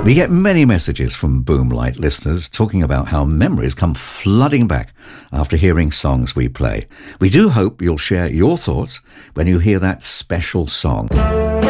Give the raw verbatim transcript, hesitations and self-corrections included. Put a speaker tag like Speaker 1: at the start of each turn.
Speaker 1: We get many messages from Boomlight listeners talking about how memories come flooding back after hearing songs we play. We do hope you'll share your thoughts when you hear that special song.